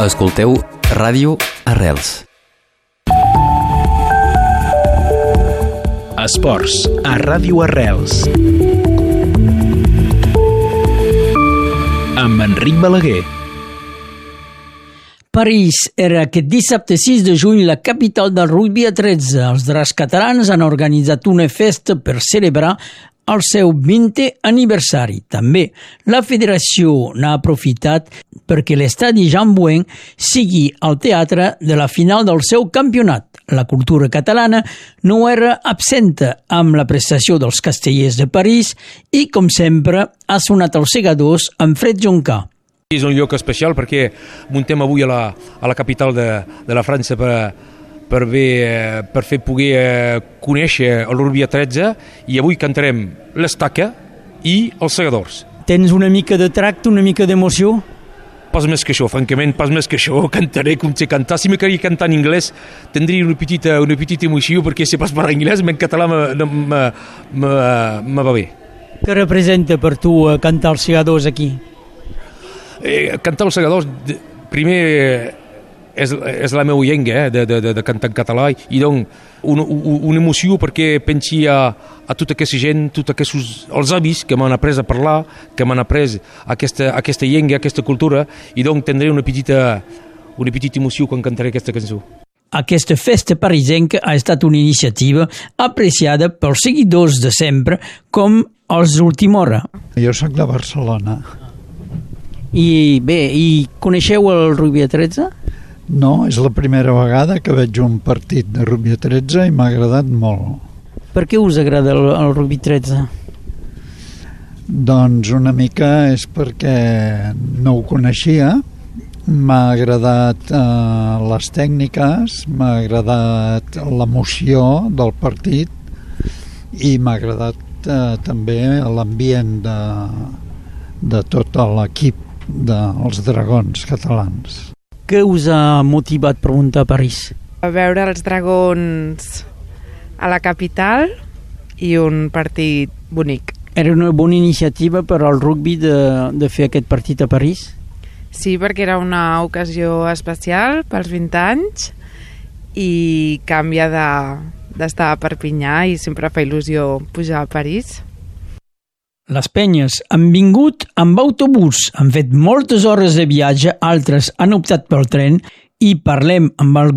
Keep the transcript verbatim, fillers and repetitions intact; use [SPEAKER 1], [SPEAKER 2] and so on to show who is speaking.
[SPEAKER 1] Escolteu Ràdio Arrels.
[SPEAKER 2] Esports a Ràdio Arrels. Amb Enric Balaguer.
[SPEAKER 3] París era aquest dissabte sis de juny la capital del rugby a tretze. Els dracs catalans han organitzat una festa per celebrar el seu vintè aniversari. També la federació n'ha aprofitat perquè l'estadi Jean Bouin sigui el teatre de la final del seu campionat. La cultura catalana no era absenta amb la prestació dels castellers de París i, com sempre, ha sonat els segadors amb Fred Joncà.
[SPEAKER 4] És un lloc especial perquè muntem avui a la, a la capital de, de la França per, per, bé, per fer poder conèixer el rugby a tretze, i avui cantarem l'estaca i els segadors.
[SPEAKER 3] Tens una mica de tracte, una mica d'emoció?
[SPEAKER 4] Pas més que això, francament, pas més que això. Cantaré com sé cantar. Si m'agradaria cantar en anglès, tindria una petita, una petita emoció, perquè si pas parlar anglès, en català me, me, me, me va bé.
[SPEAKER 3] Què representa per tu cantar els segadors aquí?
[SPEAKER 4] Eh, cantar els segadors, primer és, és la meva llengua, eh, de, de, de cantar en català, i doncs una, una emoció perquè pensi a, a tota aquesta gent, tots aquests els avis que m'han après a parlar, que m'han après aquesta, aquesta llengua, aquesta cultura, i doncs tindré una petita, una petita emoció quan cantaré aquesta cançó.
[SPEAKER 3] Aquesta festa parisenca ha estat una iniciativa apreciada pels seguidors de sempre, com els d'última hora.
[SPEAKER 5] Jo soc de Barcelona.
[SPEAKER 3] I bé, i coneixeu el rugby a tretze?
[SPEAKER 5] No, és la primera vegada que veig un partit de rugby a tretze i m'ha agradat molt.
[SPEAKER 3] Per què us agrada el, el rugby tretze?
[SPEAKER 5] Doncs una mica és perquè no ho coneixia, m'ha agradat eh, les tècniques, m'ha agradat l'emoció del partit i m'ha agradat eh, també l'ambient de, de tot l'equip dels dragons catalans.
[SPEAKER 3] Què us ha motivat per muntar a París?
[SPEAKER 6] A veure els dragons a la capital i un partit bonic.
[SPEAKER 3] Era una bona iniciativa per al rugby de, de fer aquest partit a París?
[SPEAKER 6] Sí, perquè era una ocasió especial pels vint anys i canvia de, d'estar a Perpinyà i sempre fa il·lusió pujar a París.
[SPEAKER 3] Les penyes han vingut amb autobús, han fet moltes hores de viatge, altres han optat pel tren i parlem amb el